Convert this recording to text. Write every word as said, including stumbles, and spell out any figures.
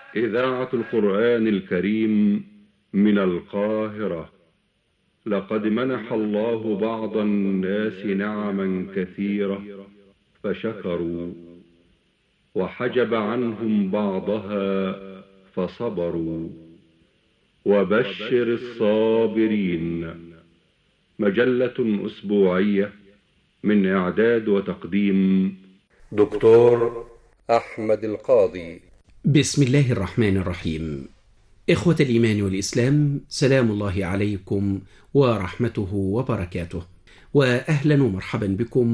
إذاعة القرآن الكريم من القاهرة. لقد منح الله بعض الناس نعما كثيرة فشكروا، وحجب عنهم بعضها فصبروا. وبشر الصابرين. مجلة أسبوعية من إعداد وتقديم دكتور أحمد القاضي. بسم الله الرحمن الرحيم. إخوة الإيمان والإسلام، سلام الله عليكم ورحمته وبركاته، وأهلا ومرحبا بكم